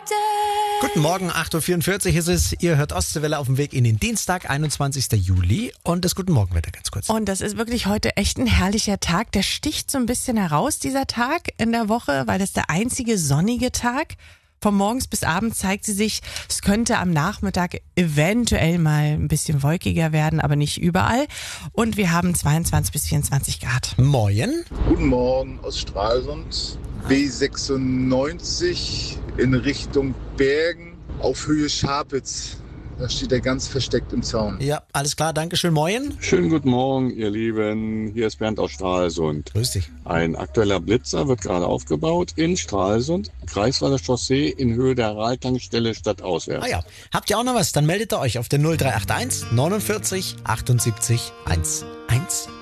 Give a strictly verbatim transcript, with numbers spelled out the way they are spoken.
Guten Morgen, acht Uhr vierundvierzig ist es. Ihr hört Ostseewelle auf dem Weg in den Dienstag, einundzwanzigsten Juli. Und das Guten Morgenwetter ganz kurz. Und das ist wirklich heute echt ein herrlicher Tag. Der sticht so ein bisschen heraus, dieser Tag in der Woche, weil das der einzige sonnige Tag. Von morgens bis abends zeigt sie sich, es könnte am Nachmittag eventuell mal ein bisschen wolkiger werden, aber nicht überall. Und wir haben zweiundzwanzig bis vierundzwanzig Grad. Moin. Guten Morgen aus Stralsund, B sechsundneunzig in Richtung Bergen auf Höhe Scharpitz. Da steht er ganz versteckt im Zaun. Ja, alles klar, Dankeschön. Moin. Schönen guten Morgen, ihr Lieben. Hier ist Bernd aus Stralsund. Grüß dich. Ein aktueller Blitzer wird gerade aufgebaut in Stralsund, Greifswalder Chaussee in Höhe der Rahltankstelle stadtauswärts. Ah ja, habt ihr auch noch was? Dann meldet ihr euch auf der null drei acht eins neunundvierzig achtundsiebzig eins eins.